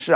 是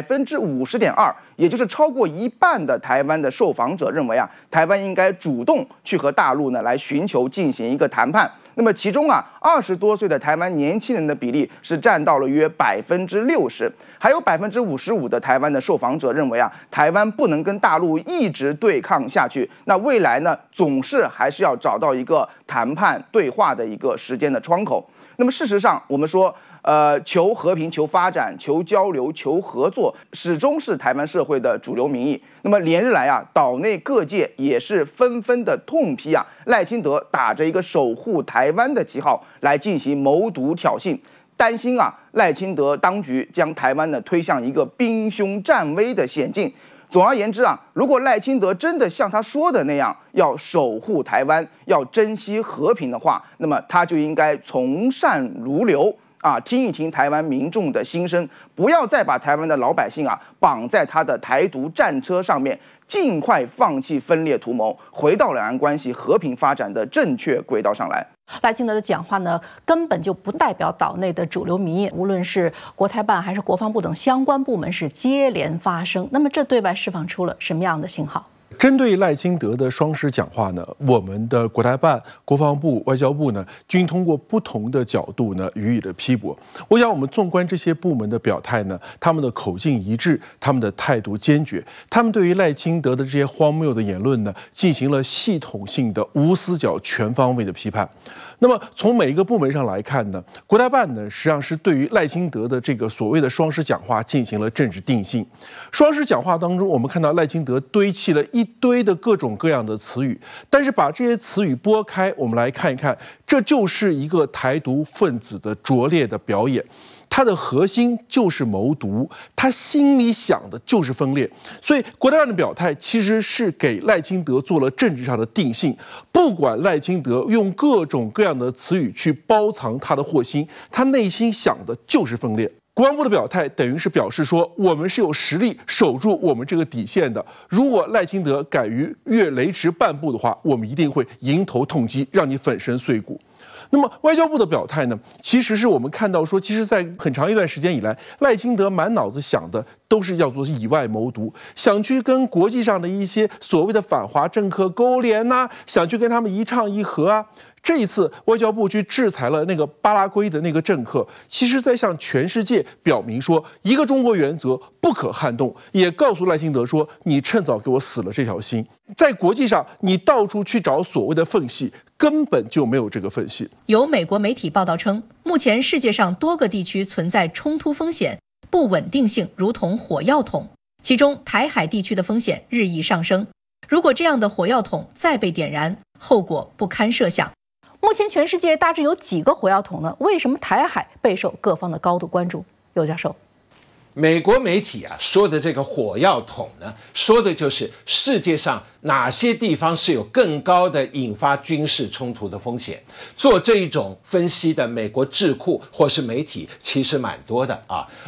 50.2%，也就是超过一半的台湾的受访者认为台湾应该主动去和大陆呢来寻求进行一个谈判。那么其中20多岁的台湾年轻人的比例是占到了约60%，还有55%的台湾的受访者认为台湾不能跟大陆一直对抗下去，那未来呢总是还是要找到一个谈判对话的一个时间的窗口。那么事实上，我们说。求和平、求发展、求交流、求合作，始终是台湾社会的主流民意。那么连日来岛内各界也是纷纷的痛批赖清德打着一个守护台湾的旗号来进行谋独挑衅，担心赖清德当局将台湾呢推向一个兵凶战危的险境。总而言之如果赖清德真的像他说的那样要守护台湾、要珍惜和平的话，那么他就应该从善如流。听一听台湾民众的心声，不要再把台湾的老百姓绑在他的台独战车上面，尽快放弃分裂图谋，回到两岸关系和平发展的正确轨道上来。 赖清德的讲话呢，根本就不代表岛内的主流民意，无论是国台办还是国防部等相关部门是接连发声。那么这对外释放出了什么样的信号？ 针对赖清德的双十讲话呢，我们的国台办、国防部、外交部呢，均通过不同的角度呢予以了批驳。我想，我们纵观这些部门的表态呢，他们的口径一致，他们的态度坚决，他们对于赖清德的这些荒谬的言论呢，进行了系统性的、无死角、全方位的批判。那么从每一个部门上来看呢，国台办呢实际上是对于赖清德的这个所谓的双十讲话进行了政治定性。双十讲话当中，我们看到赖清德堆砌了一堆的各种各样的词语，但是把这些词语拨开，我们来看一看，这就是一个台独分子的拙劣的表演。他的核心就是谋独，他心里想的就是分裂，所以国台办的表态其实是给赖清德做了政治上的定性。不管赖清德用各种各样的词语去包藏他的祸心，他内心想的就是分裂。国防部的表态等于是表示说，我们是有实力守住我们这个底线的。如果赖清德敢于越雷池半步的话，我们一定会迎头痛击，让你粉身碎骨。那么外交部的表态呢，其实是我们看到说，其实在很长一段时间以来，赖清德满脑子想的都是要做以外谋独，想去跟国际上的一些所谓的反华政客勾连想去跟他们一唱一和这一次外交部去制裁了那个巴拉圭的那个政客，其实在向全世界表明说，一个中国原则不可撼动，也告诉赖清德说，你趁早给我死了这条心。在国际上，你到处去找所谓的缝隙，根本就没有这个缝隙。 有美国媒体报道称，目前世界上多个地区存在冲突风险，不稳定性如同火药桶，其中台海地区的风险日益上升。如果这样的火药桶再被点燃，后果不堪设想。 目前全世界大致有几个火药桶呢？为什么台海备受各方的高度关注？尤教授， 美国媒体说的这个火药桶呢，说的就是世界上哪些地方是有更高的引发军事冲突的风险。做这一种分析的美国智库或是媒体其实蛮多的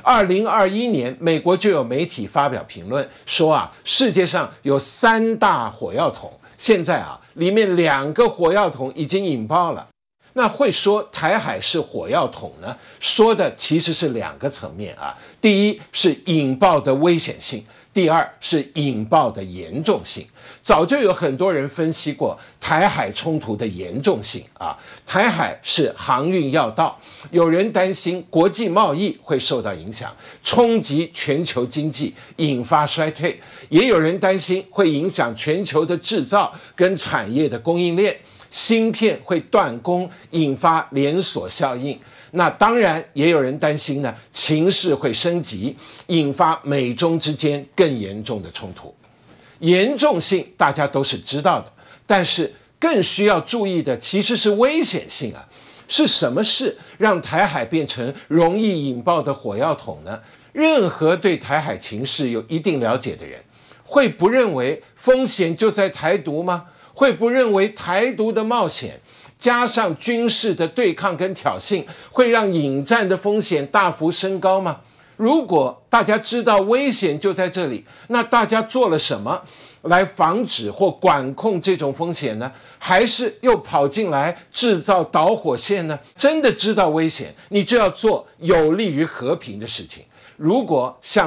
2021年，美国就有媒体发表评论说世界上有3大火药桶，现在里面2个火药桶已经引爆了。那会说台海是火药桶呢，说的其实是2个层面第一是引爆的危险性，第二是引爆的严重性。早就有很多人分析过台海冲突的严重性台海是航运要道，有人担心国际贸易会受到影响，冲击全球经济，引发衰退，也有人担心会影响全球的制造跟产业的供应链，芯片会断供，引发连锁效应。那当然也有人担心呢，情势会升级，引发美中之间更严重的冲突。严重性大家都是知道的，但是更需要注意的其实是危险性是什么事让台海变成容易引爆的火药桶呢？任何对台海情势有一定了解的人，会不认为风险就在台独吗？会不认为台独的冒险加上军事的对抗跟挑衅，会让引战的风险大幅升高吗？如果大家知道危险就在这里，那大家做了什么来防止或管控这种风险呢？还是又跑进来制造导火线呢？真的知道危险，你就要做有利于和平的事情。如果像